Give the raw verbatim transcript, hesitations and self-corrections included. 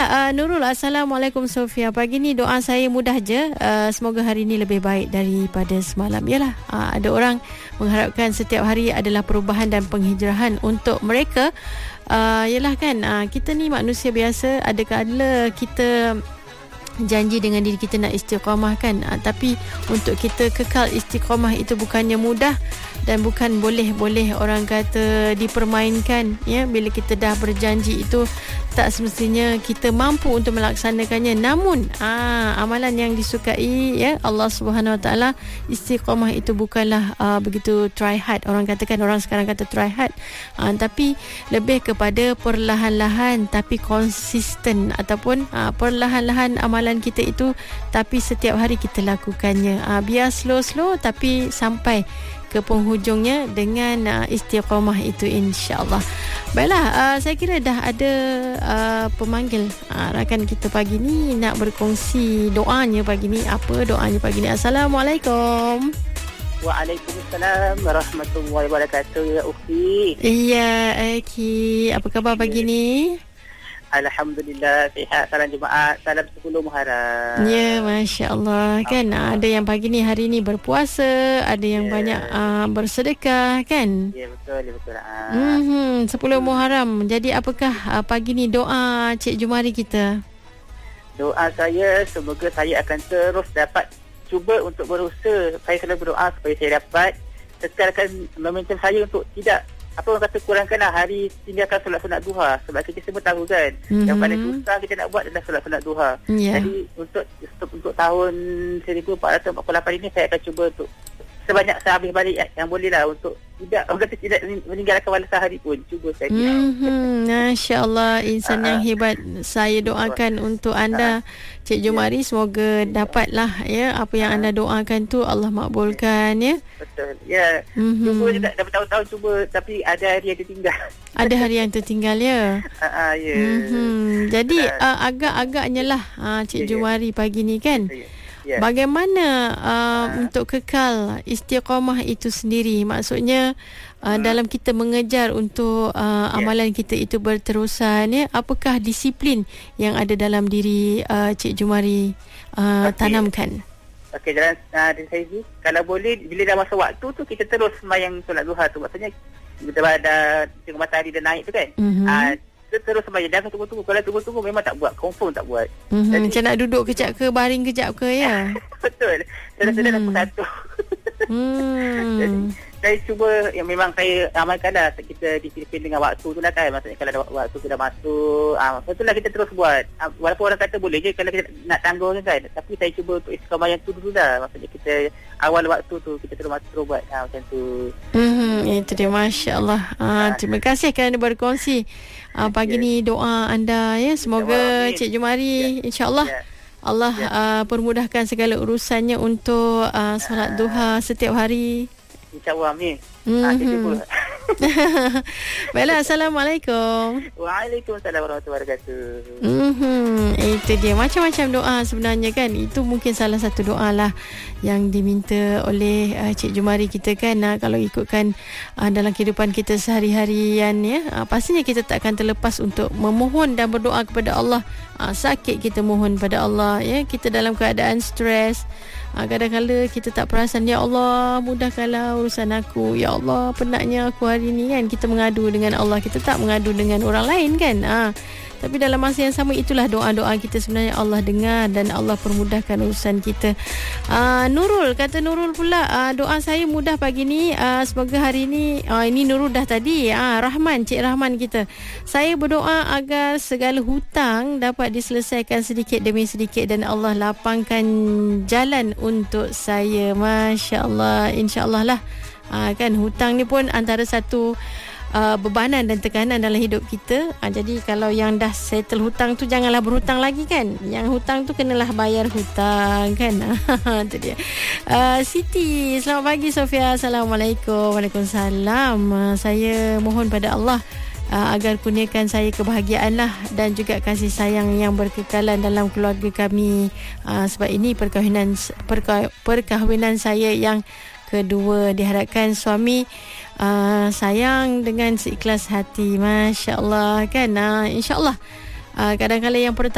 Uh, Nurul, Assalamualaikum Sofia. Pagi ni doa saya mudah je. Uh, semoga hari ni lebih baik daripada semalam. Yalah, uh, ada orang mengharapkan setiap hari adalah perubahan dan penghijrahan untuk mereka. Uh, yalah kan, uh, kita ni manusia biasa. Ada kala kita janji dengan diri kita nak istiqamah kan, uh, tapi untuk kita kekal istiqamah itu bukannya mudah dan bukan boleh-boleh orang kata dipermainkan ya. Bila kita dah berjanji itu tak semestinya kita mampu untuk melaksanakannya. Namun aa, amalan yang disukai ya Allah Subhanahu Wa Taala, istiqamah itu bukanlah aa, begitu try hard. Orang katakan, orang sekarang kata try hard, aa, tapi lebih kepada perlahan-lahan tapi konsisten, ataupun aa, perlahan-lahan amalan kita itu tapi setiap hari kita lakukannya. Aa, biar slow-slow tapi sampai ke penghujungnya dengan uh, istiqamah itu, insya-Allah. Baiklah, uh, saya kira dah ada uh, pemanggil uh, rakan kita pagi ni nak berkongsi doanya pagi ni. Apa doanya pagi ni? Assalamualaikum. Waalaikumsalam warahmatullahi wabarakatuh ya Ukhti. Iya, Eki. Apa khabar pagi ni? Alhamdulillah, sihat. Salam Jumaat, salam sepuluh Muharram. Ya, Masya Allah. Kan uh, ada yang pagi ni hari ni berpuasa, ada yang yeah. banyak uh, bersedekah kan? Ya, betul, ya, betul. Uh. Mm-hmm, sepuluh Muharram. Jadi apakah uh, pagi ni doa Cik Jumari kita? Doa saya, semoga saya akan terus dapat cuba untuk berusaha. Saya selalu berdoa supaya saya dapat kekalkan momentum saya untuk tidak, apa orang kata, kurangkanlah hari tinggalkan solat sunat duha. Sebab kita semua tahu kan, mm-hmm. yang paling susah kita nak buat adalah solat sunat duha. Yeah. Jadi untuk, untuk untuk tahun seribu empat ratus empat puluh lapan ini saya akan cuba untuk sebanyak sehabis balik yang boleh lah, untuk tidak, orang kata, tidak meninggalkan wala sehari pun. Cuba saya. Mm-hmm. Masya Allah, insan yang hebat. Saya doakan untuk anda, Cik Jumari, semoga dapatlah ya apa yang anda doakan tu Allah makbulkan ya. Betul. Ya. Mm-hmm. Cuba juga dah bertahun-tahun cuba, tapi ada hari yang tertinggal. Ada hari yang tertinggal ya. Ha ya. Mm-hmm. Jadi uh, agak-agaknya lah uh, Cik yeah, Jumari pagi ni kan. Yeah. Yeah. Bagaimana uh, uh. untuk kekal istiqamah itu sendiri? Maksudnya uh, hmm. dalam kita mengejar untuk uh, yeah. amalan kita itu berterusan ya, apakah disiplin yang ada dalam diri uh, Cik Jumari uh, okay. tanamkan? Okey, dalam uh, dari saya ni, kalau boleh bila dah masa waktu tu kita terus sembahyang solat duha tu. Maksudnya bila dah tengok matahari dah naik tu kan. Mm-hmm. Uh, terus sembahyang, jangan tunggu-tunggu. Kalau tunggu-tunggu memang tak buat, confirm tak buat. Mm-hmm. Jadi, macam nak duduk kejap ke, baring kejap ke ya. Betul. Sedar-sedar mm-hmm. dah satu. Hmm. Jadi saya cuba, yang memang saya amalkan dah, kita disiplin dengan waktu tu lah kan. Maksudnya kalau dah waktu tu dah masuk, ah, betul lah kita terus buat. Ah, walaupun orang kata boleh je kalau kita nak tanggung kan, tapi saya cuba untuk istiqamah yang tu dulu dah. Maksudnya kita awal waktu tu kita terus masuk terus buat, ah, macam tu. Hmm, itu dia, Masya Allah. Ah, terima kasih kerana berkongsi ah, pagi yeah. ni doa anda ya. Semoga Cik Jumari yeah. insya-Allah yeah. Allah yeah. uh, permudahkan segala urusannya untuk uh, solat duha setiap hari. InsyaAllah, amin. Mm-hmm. Baiklah, Assalamualaikum. Waalaikumsalam warahmatullahi wabarakatuh. Mm-hmm. Itu dia, macam-macam doa sebenarnya kan. Itu mungkin salah satu doa lah yang diminta oleh uh, Cik Jumari kita kan. Uh, kalau ikutkan uh, dalam kehidupan kita sehari-harian ya, uh, pastinya kita tak akan terlepas untuk memohon dan berdoa kepada Allah. uh, Sakit kita mohon pada Allah ya. Kita dalam keadaan stres, uh, kadang-kadang kita tak perasan, ya Allah mudahkanlah urusan aku, ya Allah penatnya aku hari ni kan. Kita mengadu dengan Allah, kita tak mengadu dengan orang lain kan. Ha. Tapi dalam masa yang sama itulah doa-doa kita sebenarnya Allah dengar dan Allah permudahkan urusan kita. Uh, Nurul, kata Nurul pula, uh, doa saya mudah pagi ni, uh, semoga hari ni, uh, ini Nurul dah tadi, uh, Rahman, Cik Rahman kita. Saya berdoa agar segala hutang dapat diselesaikan sedikit demi sedikit dan Allah lapangkan jalan untuk saya. Masya Allah, insya Allah lah. Uh, kan hutang ni pun antara satu Uh, bebanan dan tekanan dalam hidup kita. uh, Jadi kalau yang dah settle hutang tu, janganlah berhutang lagi kan. Yang hutang tu kenalah bayar hutang kan. Itu dia. uh, Siti, selamat pagi Sofia. Assalamualaikum. Waalaikumsalam. uh, Saya mohon pada Allah uh, agar kurniakan saya kebahagiaan lah, dan juga kasih sayang yang berkekalan dalam keluarga kami. uh, Sebab ini perkahwinan perkah, perkahwinan saya yang kedua. Diharapkan suami uh, sayang dengan seikhlas hati. Masya Allah kan. uh, InsyaAllah uh, kadang-kadang yang pertama